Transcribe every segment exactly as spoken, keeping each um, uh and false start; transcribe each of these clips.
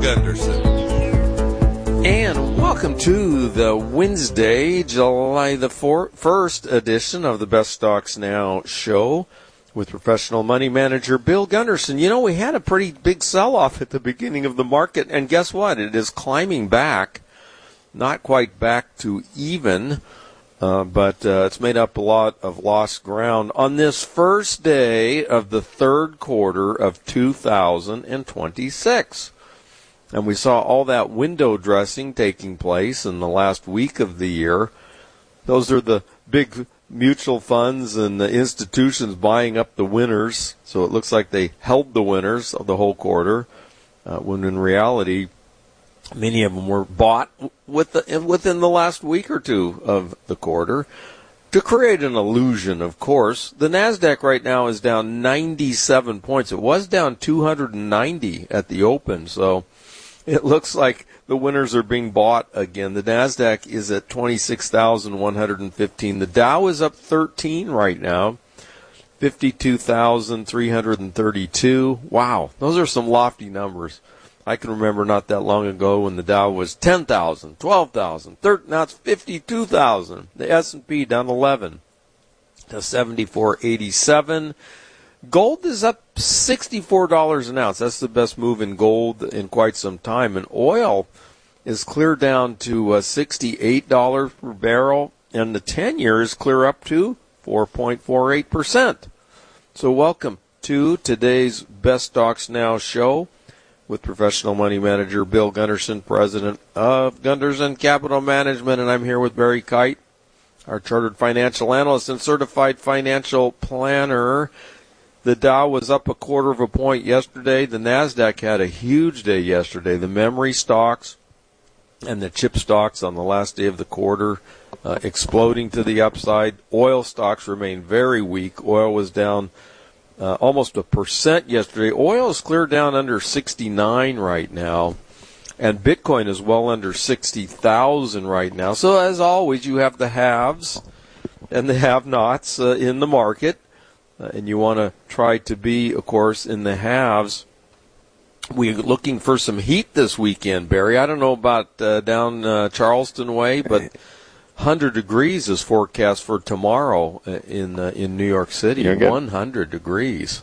Gunderson. And welcome to the Wednesday, July the first edition of the Best Stocks Now show with professional money manager Bill Gunderson. You know, we had a pretty big sell-off at the beginning of the market, and guess what? It is climbing back, not quite back to even, uh, but uh, it's made up a lot of lost ground on this first day of the third quarter of two thousand twenty-six. And we saw all that window dressing taking place in the last week of the year. Those are the big mutual funds and the institutions buying up the winners. So it looks like they held the winners of the whole quarter, uh, when in reality, many of them were bought with the, within the last week or two of the quarter. To create an illusion, of course, the NASDAQ right now is down ninety-seven points. It was down two hundred ninety at the open, so it looks like the winners are being bought again. The NASDAQ is at twenty-six thousand one hundred fifteen. The Dow is up thirteen right now, fifty-two thousand three hundred thirty-two. Wow, those are some lofty numbers. I can remember not that long ago when the Dow was ten thousand, twelve thousand, thirteen, now it's fifty-two thousand. The S and P down eleven to seventy-four eighty-seven. Gold is up sixty-four dollars an ounce. That's the best move in gold in quite some time. And oil is clear down to uh, sixty-eight dollars per barrel, and the ten-year is clear up to four point four eight percent. So welcome to today's Best Stocks Now show with professional money manager Bill Gunderson, president of Gunderson Capital Management, and I'm here with Barry Kite, our chartered financial analyst and certified financial planner. The Dow was up a quarter of a point yesterday. The NASDAQ had a huge day yesterday. The memory stocks and the chip stocks on the last day of the quarter uh, exploding to the upside. Oil stocks remain very weak. Oil was down uh, almost a percent yesterday. Oil is clear down under sixty-nine right now. And Bitcoin is well under sixty thousand right now. So as always, you have the haves and the have-nots uh, in the market. Uh, and you want to try to be, of course, in the haves. We're looking for some heat this weekend, Barry. I don't know about uh, down uh, Charleston way, but one hundred degrees is forecast for tomorrow uh, in uh, in New York City. got, one hundred degrees.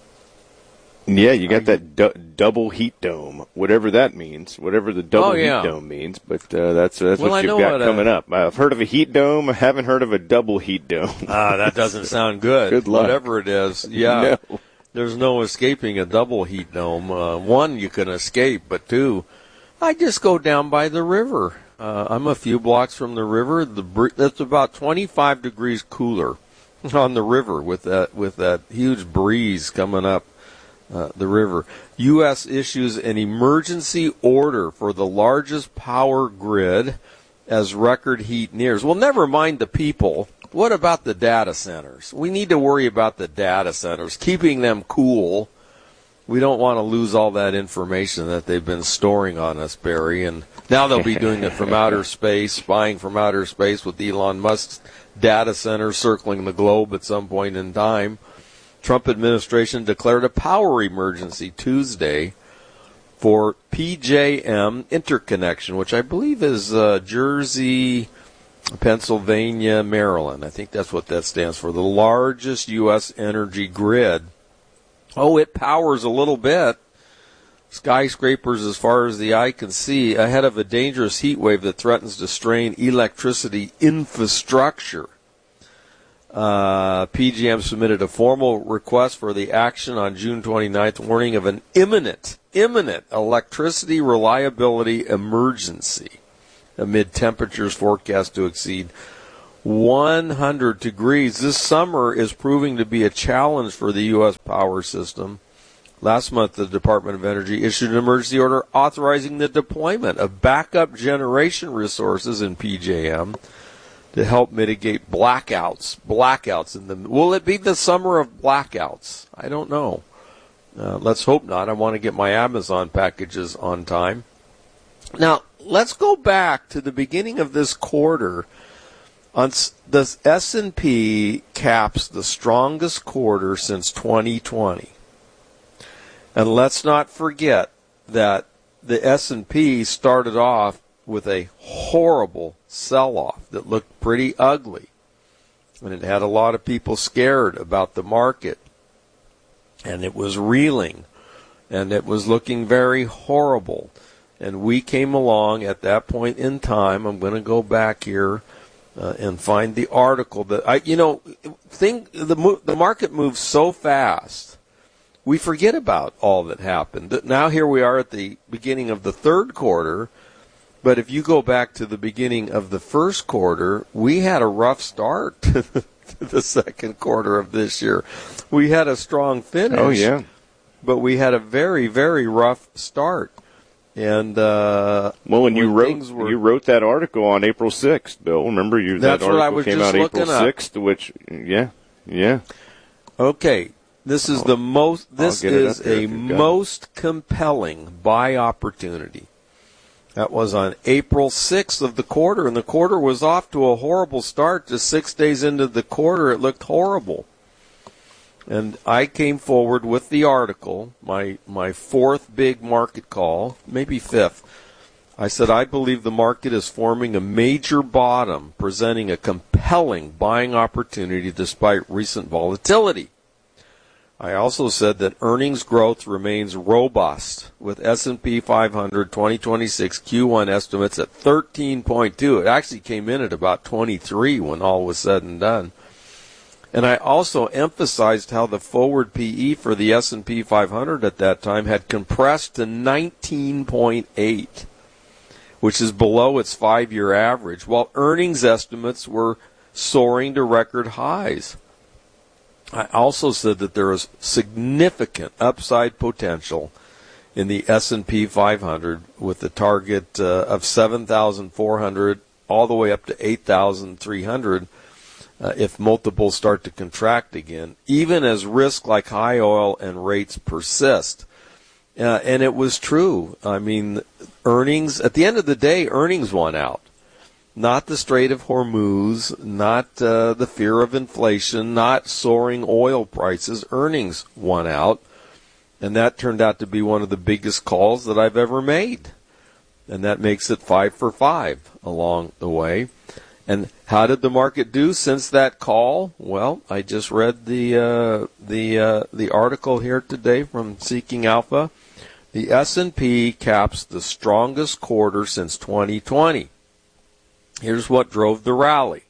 Yeah, you got that du- double heat dome, whatever that means, whatever the double oh, yeah. heat dome means. But uh, that's that's well, what you've got what coming a, up. I've heard of a heat dome. I haven't heard of a double heat dome. Ah, that doesn't sound good. Good luck. Whatever it is, yeah. No. There's no escaping a double heat dome. Uh, one, you can escape, but two, I just go down by the river. Uh, I'm a few blocks from the river. The br- that's about twenty-five degrees cooler on the river with that with that huge breeze coming up. Uh, the river. U S issues an emergency order for the largest power grid as record heat nears. Well, never mind the people. What about the data centers? We need to worry about the data centers, keeping them cool. We don't want to lose all that information that they've been storing on us, Barry. And now they'll be doing it from outer space, spying from outer space with Elon Musk's data centers circling the globe at some point in time. Trump administration declared a power emergency Tuesday for P J M interconnection, which I believe is uh, Jersey, Pennsylvania, Maryland. I think that's what that stands for. The largest U S energy grid. Oh, it powers a little bit. Skyscrapers as far as the eye can see, ahead of a dangerous heat wave that threatens to strain electricity infrastructure. Uh, P J M submitted a formal request for the action on June twenty-ninth, warning of an imminent, imminent electricity reliability emergency amid temperatures forecast to exceed one hundred degrees. This summer is proving to be a challenge for the U S power system. Last month, the Department of Energy issued an emergency order authorizing the deployment of backup generation resources in P J M to help mitigate blackouts. Blackouts in the will it be the summer of blackouts? I don't know. Uh, let's hope not. I want to get my Amazon packages on time. Now, let's go back to the beginning of this quarter. On the S and P caps the strongest quarter since twenty twenty. And let's not forget that the S and P started off with a horrible sell-off that looked pretty ugly. And it had a lot of people scared about the market. And it was reeling. And it was looking very horrible. And we came along at that point in time. I'm going to go back here uh, and find the article that I, you know, thing the the market moves so fast, we forget about all that happened. Now here we are at the beginning of the third quarter, but if you go back to the beginning of the first quarter, we had a rough start to the second quarter of this year. We had a strong finish. Oh yeah, but we had a very very rough start. And uh, well, and you wrote were, you wrote that article on April sixth, Bill. Remember, you that's that article what I was came just out April looking sixth, which yeah, yeah. Okay, this is I'll, the most. This is a most compelling buy opportunity. That was on April sixth of the quarter, and the quarter was off to a horrible start. Just six days into the quarter, it looked horrible. And I came forward with the article, my my fourth big market call, maybe fifth. I said, I believe the market is forming a major bottom, presenting a compelling buying opportunity despite recent volatility. I also said that earnings growth remains robust, with S and P five hundred twenty twenty-six Q one estimates at thirteen point two. It actually came in at about twenty-three when all was said and done. And I also emphasized how the forward P E for the S and P five hundred at that time had compressed to nineteen point eight, which is below its five-year average, while earnings estimates were soaring to record highs. I also said that there is significant upside potential in the S and P five hundred with the target uh, of seven thousand four hundred all the way up to eight thousand three hundred. Uh, if multiples start to contract again, even as risks like high oil and rates persist. Uh, and it was true. I mean, earnings, at the end of the day, earnings won out. Not the Strait of Hormuz, not uh, the fear of inflation, not soaring oil prices. Earnings won out. And that turned out to be one of the biggest calls that I've ever made. And that makes it five for five along the way. And how did the market do since that call? Well, I just read the uh, the uh, the article here today from Seeking Alpha. The S and P caps the strongest quarter since twenty twenty. Here's what drove the rally.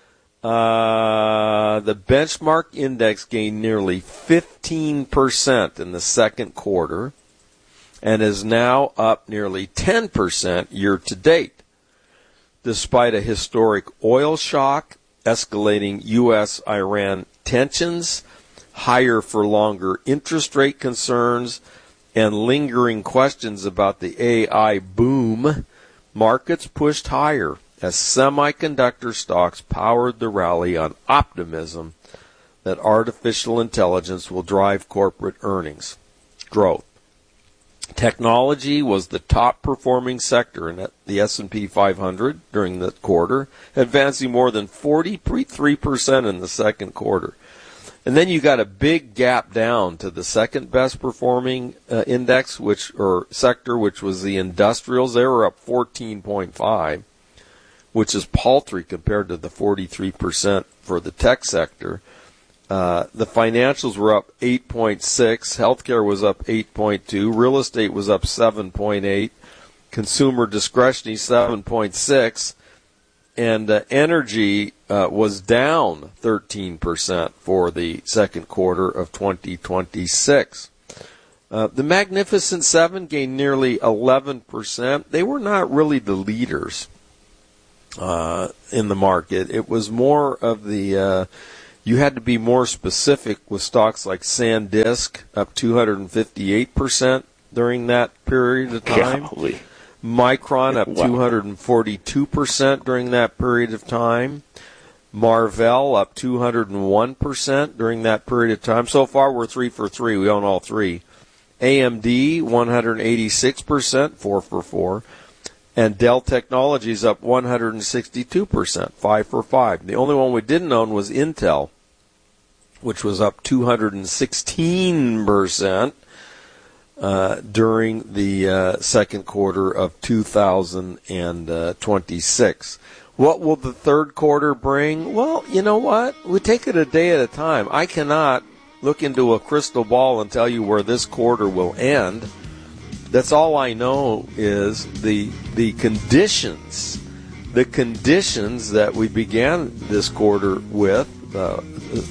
Uh, the benchmark index gained nearly fifteen percent in the second quarter and is now up nearly ten percent year to date. Despite a historic oil shock, escalating U S Iran tensions, higher for longer interest rate concerns, and lingering questions about the A I boom, markets pushed higher as semiconductor stocks powered the rally on optimism that artificial intelligence will drive corporate earnings growth. Technology was the top performing sector in the S and P five hundred during the quarter, advancing more than forty-three percent in the second quarter. And then you got a big gap down to the second best performing uh, index, which or sector, which was the industrials. They were up fourteen point five, which is paltry compared to the forty-three percent for the tech sector. Uh, the financials were up eight point six, healthcare was up eight point two, real estate was up seven point eight, consumer discretionary seven point six, and uh, energy uh, was down thirteen percent for the second quarter of twenty twenty-six. Uh, the Magnificent Seven gained nearly eleven percent. They were not really the leaders uh, in the market. It was more of the... Uh, You had to be more specific with stocks like SanDisk, up two hundred fifty-eight percent during that period of time. Golly. Micron, up Wow. two hundred forty-two percent during that period of time. Marvell, up two hundred one percent during that period of time. So far, we're three for three. We own all three. A M D, one hundred eighty-six percent, four for four. And Dell Technologies up one hundred sixty-two percent, five for five. The only one we didn't own was Intel, which was up two hundred sixteen percent. uh, during the uh, second quarter of two thousand twenty-six. What will the third quarter bring? Well, you know what? We take it a day at a time. I cannot look into a crystal ball and tell you where this quarter will end. That's all I know is the the conditions, the conditions that we began this quarter with uh,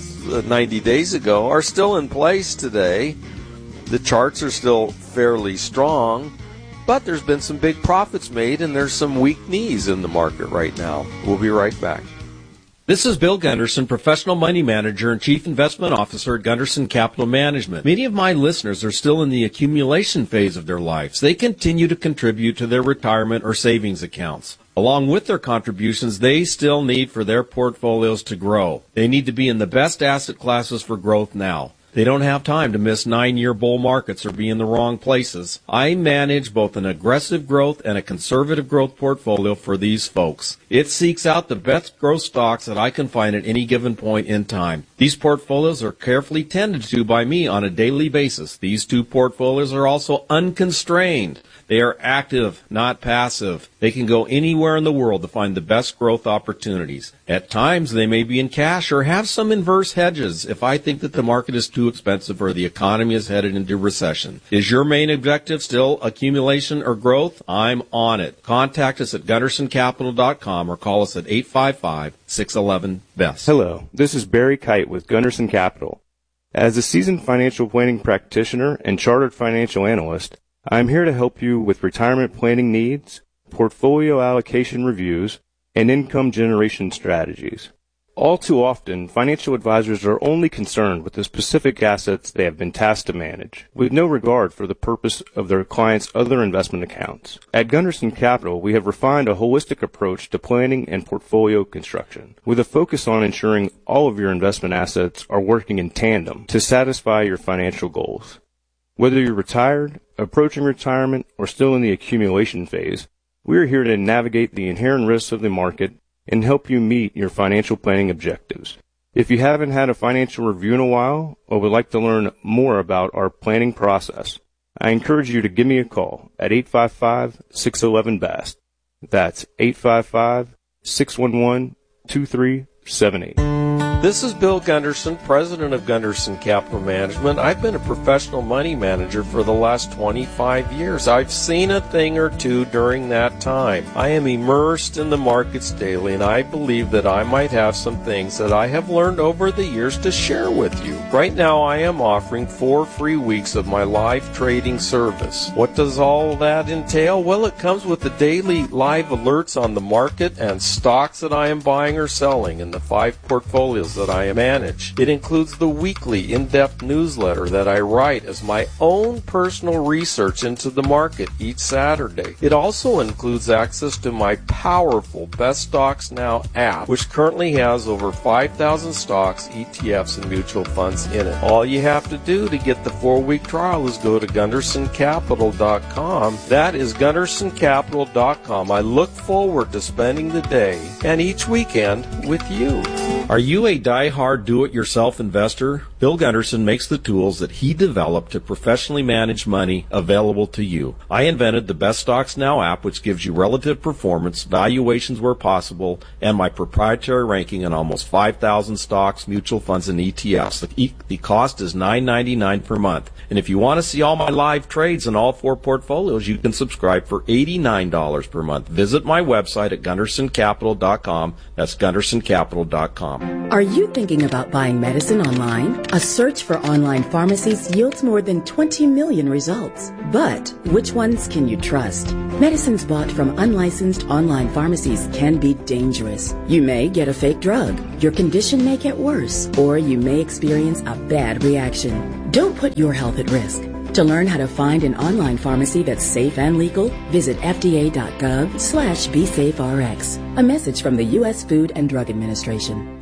ninety days ago are still in place today. The charts are still fairly strong, but there's been some big profits made, and there's some weak knees in the market right now. We'll be right back. This is Bill Gunderson, Professional Money Manager and Chief Investment Officer at Gunderson Capital Management. Many of my listeners are still in the accumulation phase of their lives. They continue to contribute to their retirement or savings accounts. Along with their contributions, they still need for their portfolios to grow. They need to be in the best asset classes for growth now. They don't have time to miss nine-year bull markets or be in the wrong places. I manage both an aggressive growth and a conservative growth portfolio for these folks. It seeks out the best growth stocks that I can find at any given point in time. These portfolios are carefully tended to by me on a daily basis. These two portfolios are also unconstrained. They are active, not passive. They can go anywhere in the world to find the best growth opportunities. At times, they may be in cash or have some inverse hedges if I think that the market is too expensive or the economy is headed into recession. Is your main objective still accumulation or growth? I'm on it. Contact us at gunderson capital dot com or call us at eight five five, six one one, B E S T. Hello, this is Barry Kite with Gunderson Capital. As a seasoned financial planning practitioner and chartered financial analyst, I'm here to help you with retirement planning needs, portfolio allocation reviews, and income generation strategies. All too often, financial advisors are only concerned with the specific assets they have been tasked to manage, with no regard for the purpose of their clients' other investment accounts. At Gunderson Capital, we have refined a holistic approach to planning and portfolio construction, with a focus on ensuring all of your investment assets are working in tandem to satisfy your financial goals. Whether you're retired, approaching retirement, or still in the accumulation phase, we are here to navigate the inherent risks of the market and help you meet your financial planning objectives. If you haven't had a financial review in a while or would like to learn more about our planning process, I encourage you to give me a call at eight five five, six one one, B A S T. That's eight five five, six one one, two three seven eight. This is Bill Gunderson, president of Gunderson Capital Management. I've been a professional money manager for the last twenty-five years. I've seen a thing or two during that time. I am immersed in the markets daily, and I believe that I might have some things that I have learned over the years to share with you. Right now, I am offering four free weeks of my live trading service. What does all that entail? Well, it comes with the daily live alerts on the market and stocks that I am buying or selling in the five portfolios that I manage. It includes the weekly in-depth newsletter that I write as my own personal research into the market each Saturday. It also includes access to my powerful Best Stocks Now app, which currently has over five thousand stocks, E T Fs, and mutual funds in it. All you have to do to get the four-week trial is go to gunderson capital dot com. That is gunderson capital dot com. I look forward to spending the day and each weekend with you. Are you a die-hard do-it-yourself investor? Bill Gunderson makes the tools that he developed to professionally manage money available to you. I invented the Best Stocks Now app, which gives you relative performance, valuations where possible, and my proprietary ranking on almost five thousand stocks, mutual funds, and E T Fs. The, the cost is nine ninety-nine per month. And if you want to see all my live trades in all four portfolios, you can subscribe for eighty-nine dollars per month. Visit my website at gunderson capital dot com. That's gunderson capital dot com. Are you thinking about buying medicine online? A search for online pharmacies yields more than twenty million results. But which ones can you trust? Medicines bought from unlicensed online pharmacies can be dangerous. You may get a fake drug, your condition may get worse, or you may experience a bad reaction. Don't put your health at risk. To learn how to find an online pharmacy that's safe and legal, visit F D A dot gov slash be safe R X. A message from the U S Food and Drug Administration.